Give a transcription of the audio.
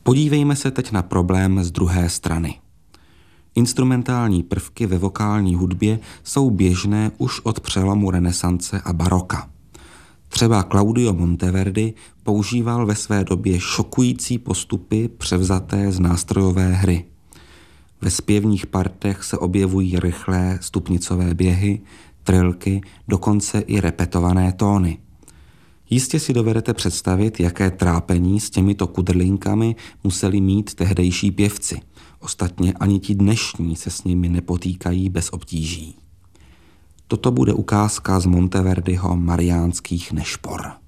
Podívejme se teď na problém z druhé strany. Instrumentální prvky ve vokální hudbě jsou běžné už od přelomu renesance a baroka. Třeba Claudio Monteverdi používal ve své době šokující postupy převzaté z nástrojové hry. Ve zpěvních partech se objevují rychlé stupnicové běhy, trilky, dokonce i repetované tóny. Jistě si dovedete představit, jaké trápení s těmito kudrlinkami museli mít tehdejší pěvci. Ostatně ani ti dnešní se s nimi nepotýkají bez obtíží. Toto bude ukázka z Monteverdiho Mariánských nešpor.